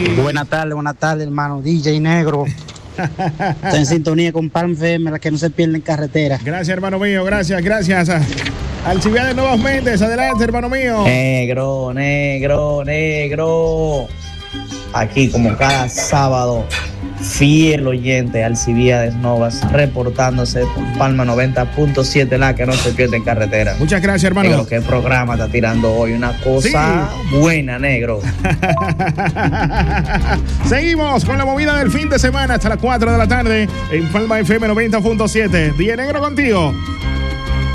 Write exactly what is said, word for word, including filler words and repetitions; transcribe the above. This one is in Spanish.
Buenas tardes, buenas tardes, hermano. D J Negro. Está en sintonía con Palm F M, la que no se pierde en carretera. Gracias, hermano mío. Gracias, gracias. Alcibiades Novas Méndez, adelante, hermano mío. Negro, negro, negro. Aquí, como cada sábado, fiel oyente, Alcibiades Novas, reportándose por Palma noventa punto siete, la que no se pierde en carretera. Muchas gracias, hermano. Negro, qué programa está tirando hoy. Una cosa sí. buena, negro. Seguimos con la movida del fin de semana hasta las cuatro de la tarde en Palma F M noventa punto siete. Día Negro contigo.